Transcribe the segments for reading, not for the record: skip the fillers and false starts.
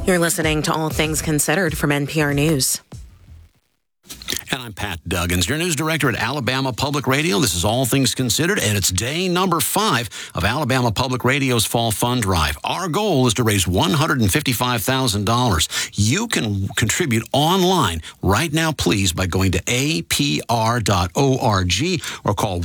You're listening to All Things Considered from NPR News. And I'm Pat Duggins, your news director at Alabama Public Radio. This is All Things Considered, and it's day number 5 of Alabama Public Radio's Fall Fund Drive. Our goal is to raise $155,000. You can contribute online right now, please, by going to apr.org or call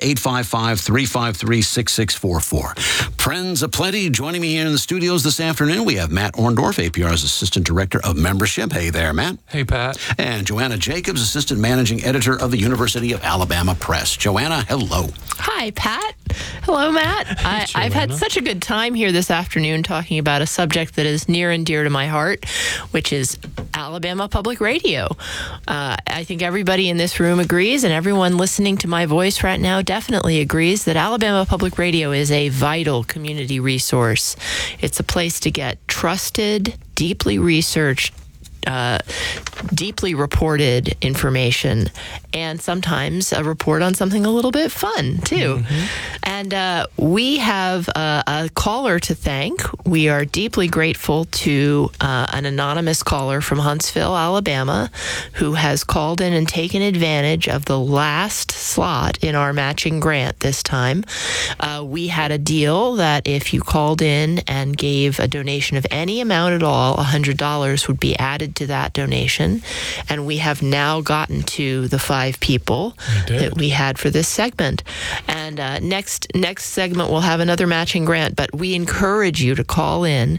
1-855-353-6644. Friends aplenty. Joining me here in the studios this afternoon, we have Matt Orndorff, APR's Assistant Director of Membership. Hey there, Matt. Hey, Pat. And Joanna Jacobs, Assistant Managing Editor of the University of Alabama Press. Joanna, hello. Hi, Pat. Hello, Matt. I've had such a good time here this afternoon talking about a subject that is near and dear to my heart, which is Alabama Public Radio. I think everybody in this room agrees, and everyone listening to my voice right now definitely agrees that Alabama Public Radio is a vital community resource. It's a place to get trusted, deeply researched, deeply reported information, and sometimes a report on something a little bit fun, too. Mm-hmm. And we have a caller to thank. We are deeply grateful to an anonymous caller from Huntsville, Alabama, who has called in and taken advantage of the last slot in our matching grant this time. We had a deal that if you called in and gave a donation of any amount at all, $100 would be added to that donation, and we have now gotten to the 5 people that we had for this segment. And next segment we'll have another matching grant, but we encourage you to call in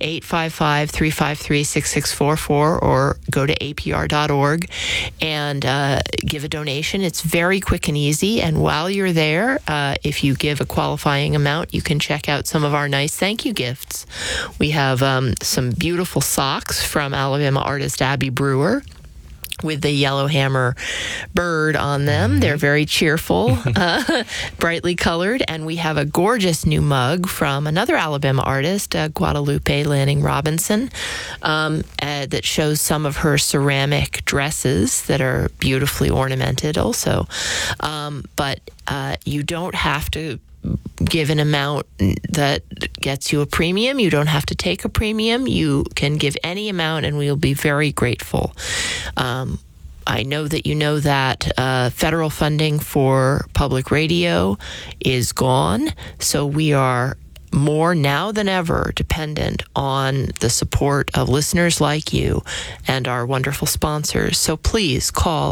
855-353-6644 or go to apr.org and give a donation. It's very quick and easy, and while you're there, if you give a qualifying amount, you can check out some of our nice thank you gifts. We have some beautiful socks from Alabama artist Abby Brewer with the yellowhammer bird on them. They're very cheerful, brightly colored. And we have a gorgeous new mug from another Alabama artist, Guadalupe Lanning Robinson, that shows some of her ceramic dresses that are beautifully ornamented also. But you don't have to give an amount that gets you a premium. You don't have to take a premium. You can give any amount, and we'll be very grateful. I know that you know that federal funding for public radio is gone, so we are more now than ever dependent on the support of listeners like you and our wonderful sponsors. So please call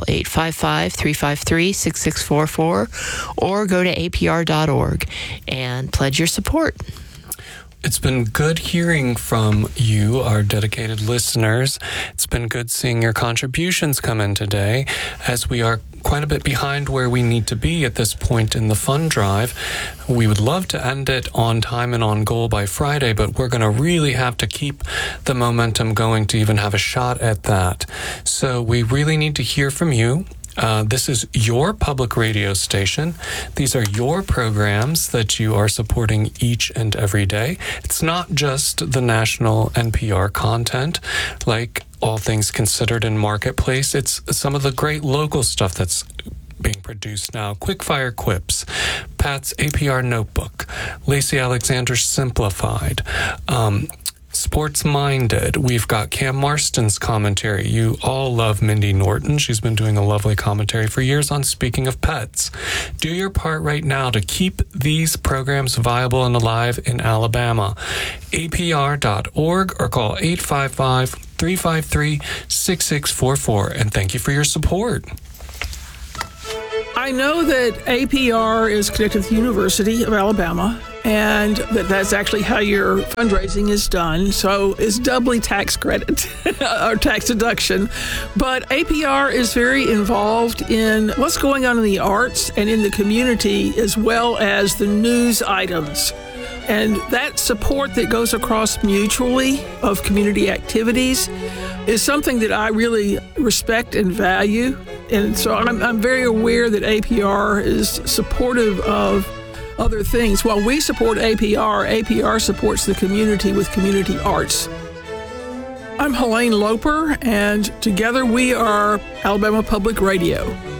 855-353-6644 or go to apr.org and pledge your support. It's been good hearing from you, our dedicated listeners. It's been good seeing your contributions come in today, as we are quite a bit behind where we need to be at this point in the fund drive. We would love to end it on time and on goal by Friday, but we're going to really have to keep the momentum going to even have a shot at that. So we really need to hear from you. This is your public radio station. These are your programs that you are supporting each and every day. It's not just the national NPR content, like All Things Considered in Marketplace. It's some of the great local stuff that's being produced now. Quickfire Quips, Pat's APR Notebook, Lacey Alexander's Simplified, Sports Minded. We've got Cam Marston's commentary. You all love Mindy Norton. She's been doing a lovely commentary for years on Speaking of Pets. Do your part right now to keep these programs viable and alive in Alabama. APR.org or call 855-353-6644. And thank you for your support. I know that APR is connected with the University of Alabama, and that's actually how your fundraising is done. So it's doubly tax credit or tax deduction. But APR is very involved in what's going on in the arts and in the community, as well as the news items. And that support that goes across mutually of community activities is something that I really respect and value. And so I'm very aware that APR is supportive of other things. While we support APR supports the community with community arts. I'm Helene Loper, and together we are Alabama Public Radio.